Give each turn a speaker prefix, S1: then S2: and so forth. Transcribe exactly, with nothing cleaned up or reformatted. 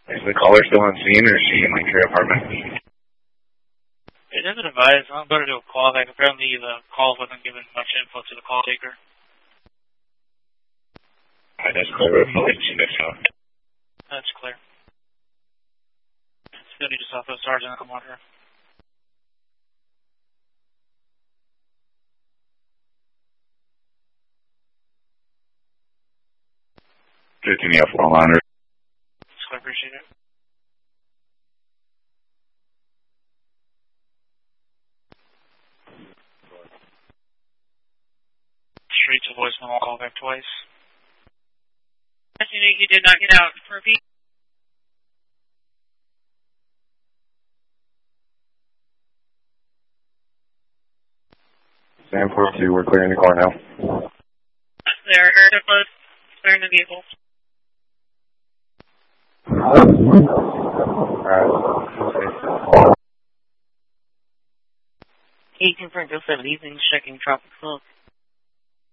S1: Is the caller still on scene, or is she in like her apartment?
S2: It doesn't advise. I'm going to do a call back. Apparently the call wasn't given much info to the call taker.
S1: Alright, that's clear. I'll let you next time.
S2: That's clear. Still need to stop a sergeant. I'm on her.
S1: fifteen F one liner.
S2: I appreciate it. Straight to voicemail. I'll call back twice.
S3: You did not get out. Repeat.
S1: Sam four two, we're clearing the car now.
S3: There, air close. Clearing the vehicle.
S1: Alright.
S3: eighteen point oh seven, evening checking traffic flow.